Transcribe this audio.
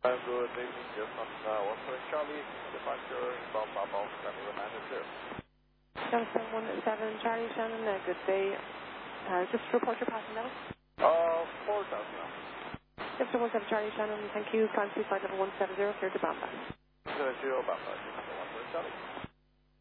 Good evening, just on 17 Charlie, departure from Papa, Canada Manager. 717 Charlie, Shannon, good day. Just report your passing level. 4,000 now. 717 Charlie, Shannon, thank you. Climb to flight level 170, clear to Bamba. 0 Bamba, 17 Charlie.